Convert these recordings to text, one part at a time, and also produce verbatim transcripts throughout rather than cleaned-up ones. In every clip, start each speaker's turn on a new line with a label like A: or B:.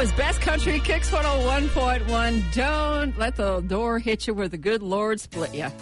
A: Iowa's best country, Kicks one oh one point one. Don't let the door hit you where the good Lord split you.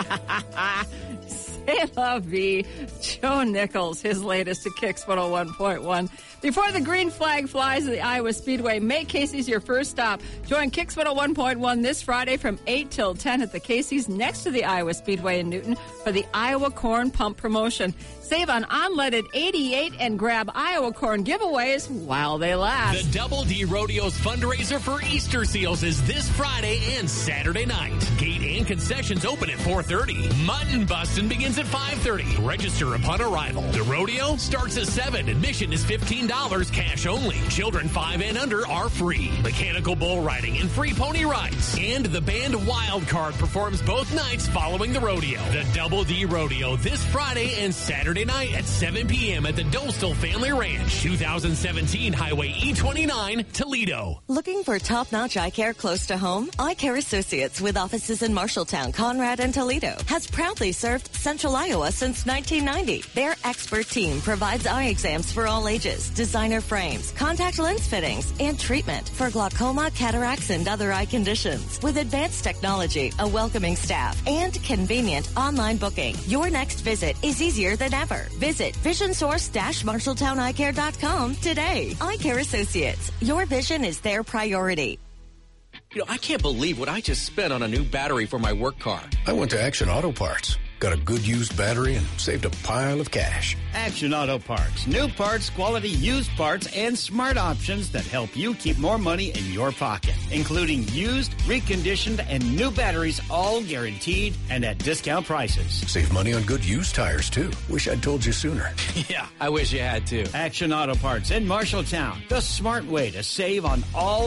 A: C'est la vie. Joe Nichols, his latest to Kicks one oh one point one. Before the green flag flies at the Iowa Speedway, make Casey's your first stop. Join Kicks one oh one point one this Friday from eight till ten at the Casey's next to the Iowa Speedway in Newton for the Iowa Corn Pump promotion. Save on unleaded eighty-eight and grab Iowa corn giveaways while they last.
B: The Double D Rodeo's fundraiser for Easter seals is this Friday and Saturday night. Gate and concessions open at four thirty. Mutton busting begins at five thirty. Register upon arrival. The rodeo starts at seven. Admission is fifteen dollars, cash only. Children five and under are free. Mechanical bull riding and free pony rides. And the band Wild Card performs both nights following the rodeo. The Double D Rodeo this Friday and Saturday night at seven p.m. at the Dostal Family Ranch, two thousand seventeen Highway E twenty-nine, Toledo.
C: Looking for top-notch eye care close to home? Eye Care Associates, with offices in Marshalltown, Conrad, and Toledo, has proudly served Central Iowa since nineteen ninety. Their expert team provides eye exams for all ages, designer frames, contact lens fittings, and treatment for glaucoma, cataracts, and other eye conditions. With advanced technology, a welcoming staff, and convenient online booking, your next visit is easier than ever. Visit vision source dash marshalltown eye care dot com today. Eye Care Associates. Your vision is their priority.
D: You know, I can't believe what I just spent on a new battery for my work car.
E: I went to Action Auto Parts. Got a good used battery and saved a pile of cash.
F: Action Auto Parts. New parts, quality used parts, and smart options that help you keep more money in your pocket, including used, reconditioned, and new batteries, all guaranteed and at discount prices.
E: Save money on good used tires, too. Wish I'd told you sooner.
D: Yeah, I wish you had, too.
F: Action Auto Parts in Marshalltown. The smart way to save on all